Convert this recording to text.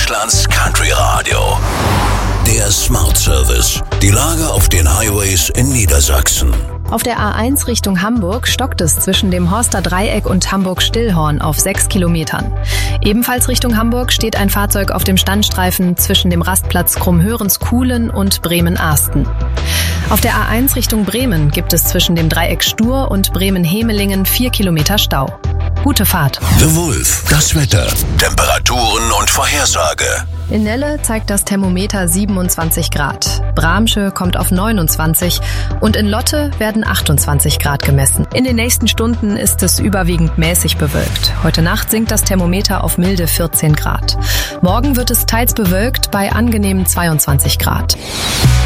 Deutschlands Country Radio. Der Smart Service. Die Lage auf den Highways in Niedersachsen. Auf der A1 Richtung Hamburg stockt es zwischen dem Horster Dreieck und Hamburg-Stillhorn auf 6 Kilometern. Ebenfalls Richtung Hamburg steht ein Fahrzeug auf dem Standstreifen zwischen dem Rastplatz Krummhörens-Kuhlen und Bremen-Arsten. Auf der A1 Richtung Bremen gibt es zwischen dem Dreieck Stur und Bremen-Hemelingen 4 Kilometer Stau. Gute Fahrt. The Wolf. Das Wetter. Temperaturen und Vorhersage. In Nelle zeigt das Thermometer 27 Grad. Bramsche kommt auf 29 und in Lotte werden 28 Grad gemessen. In den nächsten Stunden ist es überwiegend mäßig bewölkt. Heute Nacht sinkt das Thermometer auf milde 14 Grad. Morgen wird es teils bewölkt bei angenehmen 22 Grad.